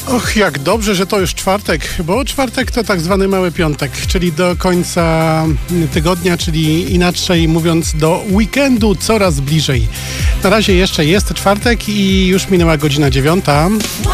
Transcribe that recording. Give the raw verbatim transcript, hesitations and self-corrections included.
Och, jak dobrze, że to już czwartek, bo czwartek to tak zwany mały piątek, czyli do końca tygodnia, czyli inaczej mówiąc do weekendu coraz bliżej. Na razie jeszcze jest czwartek i już minęła godzina dziewiąta.